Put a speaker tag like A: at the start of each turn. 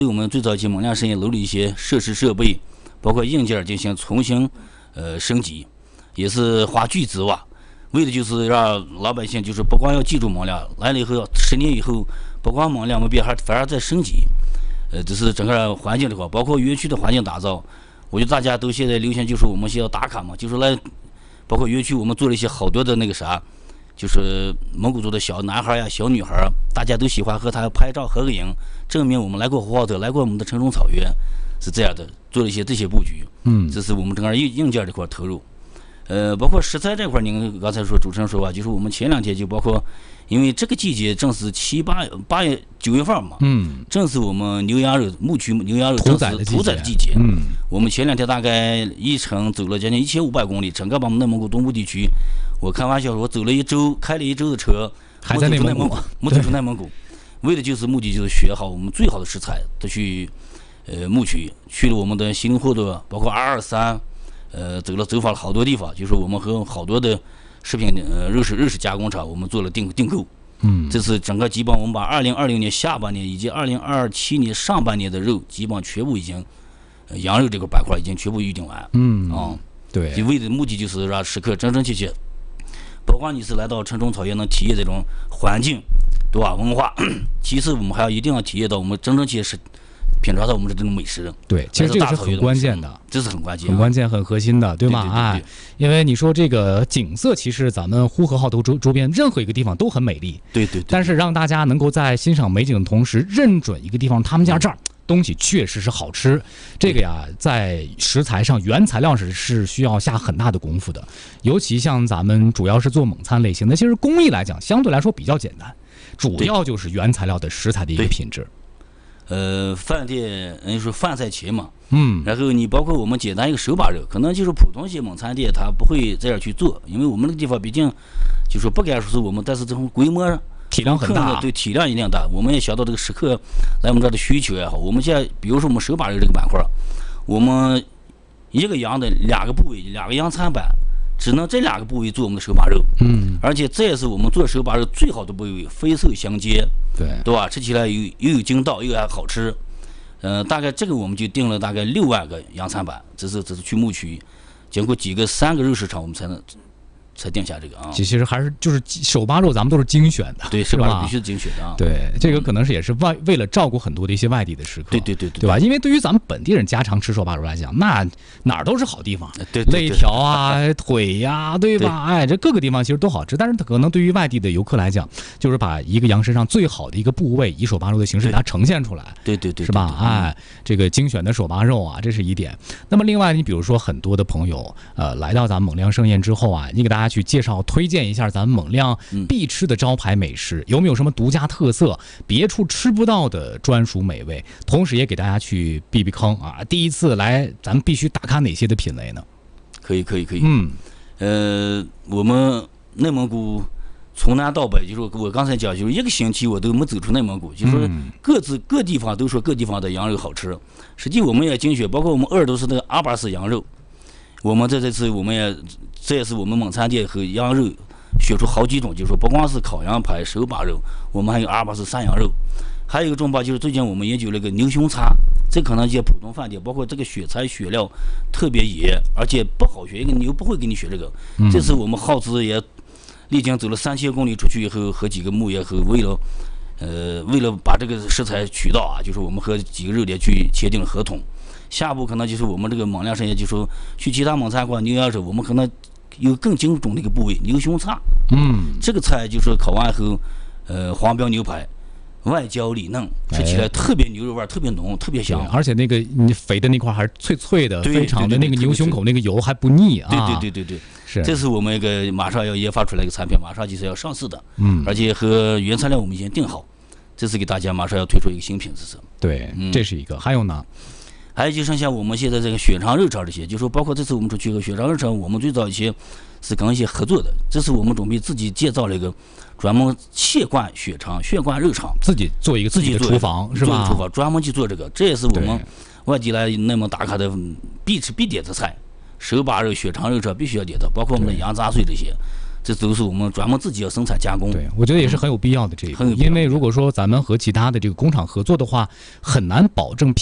A: 对我们最早期蒙亮实业楼的一些设施设备，包括硬件进行重新升级，也是花巨资哇，为的就是让老百姓就是不光要记住蒙亮，来了以后10年以后，不光蒙亮没变，反而在升级。这是整个环境这块，包括园区的环境打造，我觉得大家都现在流行就是我们需要打卡嘛，就是来，包括园区我们做了一些好多的那个啥。就是蒙古族的小男孩呀、小女孩，大家都喜欢和他拍照合个影，证明我们来过呼和浩特，来过我们的城中草原，是这样的，做了一些这些布局。这是我们整个硬件这块投入。包括食材这块，您刚才说主持人说吧，就是我们前2天就包括，因为这个季节正是7、8月、9月份嘛，正是我们牛羊肉牧区牛羊肉正是屠宰的季节。我们前2天大概一程走了将近1500公里，整个把我们内蒙古东部地区，我开玩笑，我走了1周，开了1周的车，
B: 还在内蒙古，
A: 没走出内蒙古，为的就是目的就是学好我们最好的食材，都去牧区，去了我们的锡林霍特，包括223。走访了好多地方，就是我们和好多的食品日式加工厂，我们做了订购。这次整个基本我们把2020年下半年以及2027年上半年的肉，基本全部已经羊肉这个板块已经全部预定完。
B: 对，
A: 为的目的就是让食客真真切切，不光你是来到城中草原能体验这种环境，对吧？文化，其次我们还要一定要体验到我们真正切实。品尝到我们的这种美食，
B: 对，其实这个是很关键的，
A: 这是很关键、
B: 很关键、很核心的，对吗？
A: 对，
B: 因为你说这个景色，其实咱们呼和浩特周边任何一个地方都很美丽，
A: 对。
B: 但是让大家能够在欣赏美景的同时，认准一个地方，他们家这儿东西确实是好吃，这个呀，在食材上、原材料是需要下很大的功夫的。尤其像咱们主要是做蒙餐类型的，其实工艺来讲相对来说比较简单，主要就是原材料的食材的一个品质。
A: 饭店人家说饭在前嘛，然后你包括我们简单一个手把肉，可能就是普通一些蒙餐店他不会这样去做，因为我们那个地方毕竟就说不敢说是我们，但是这种规模
B: 体量很大，
A: 对，体量一定大。我们也想到这个食客来我们这儿的需求也好，我们现在比如说我们手把肉这个板块，我们一个羊的2个部位，2个羊餐板，只能这2个部位做我们的手把肉，而且这也是我们做手把肉最好的部位，肥瘦相间，对吧？吃起来又有筋道，又还好吃。大概这个我们就定了大概6万个羊餐板，这是去牧区，经过3个肉市场，我们才定下这个啊。
B: 其实还是就是手把肉，咱们都是精选的，
A: 对，手把肉必须是精选的啊。
B: 对，这个可能是也是为了照顾很多的一些外地的食客，
A: 对
B: 吧？因为对于咱们本地人家常吃手把肉来讲，那哪儿都是好地方，
A: 对，
B: 肋条啊、腿呀，对吧？哎，这各个地方其实都好吃，但是可能对于外地的游客来讲，就是把一个羊身上最好的一个部位，以手把肉的形式给它呈现出来，
A: 对，
B: 是吧？哎，这个精选的手把肉啊，这是一点。那么另外，你比如说很多的朋友，来到咱们蒙亮盛宴之后啊，你给大家去介绍、推荐一下咱们蒙亮必吃的招牌美食，有没有什么独家特色、别处吃不到的专属美味？同时也给大家去避避坑啊！第一次来，咱们必须打开哪些的品类呢？
A: 可以。我们内蒙古从南到北，就是我刚才讲，就是1个星期我都没走出内蒙古，就是说各地方都说各地方的羊肉好吃，实际我们也精选，包括我们鄂尔多斯那个阿巴斯羊肉，我们这次这也是我们蒙餐店和羊肉选出好几种，就是说不光是烤羊排、手把肉，我们还有阿巴斯山羊肉，还有一个种吧，就是最近我们研究了一个牛胸叉，这可能一些普通饭店，包括这个选材选料特别野，而且不好选，一个牛不会给你选这个。这次我们耗资也历经走了3000公里出去以后，和几个牧业和为了把这个食材取到啊，就是我们和几个肉店去签订了合同。下步可能就是我们这个蒙亮盛宴，就说去其他蒙餐馆牛羊肉，我们可能有更精准的一个部位，牛胸叉。这个菜就是烤完后，黄标牛排，外焦里嫩，吃起来特别牛肉味，特别浓，特别香。
B: 而且那个你肥的那块还是脆脆的，非常的那个牛胸口那个油还不腻啊。
A: 对，
B: 是。
A: 这是我们一个马上要研发出来一个产品，马上就是要上市的。而且和原材料我们已经定好，这是给大家马上要推出一个新品，这是。
B: 对，这是一个。还有呢？
A: 还有就剩下我们现在这个血肠肉肠这些，就说包括这次我们出去和血肠肉肠，我们最早一些是跟一些合作的，这次我们准备自己建造了一个专门血灌血肠、血灌肉肠，
B: 自己做一个自己的厨房是吧？
A: 厨房专门去做这个，这也是我们外地来内蒙打卡的必吃必点的菜，手把肉、血肠肉肠必须要点的，包括我们的羊杂碎这些。 这都是我们专门自己要生产加工。
B: 对，我觉得也是很有必要的这一步，
A: 很有必要
B: 因为如果说咱们和其他的这个工厂合作的话，很难保证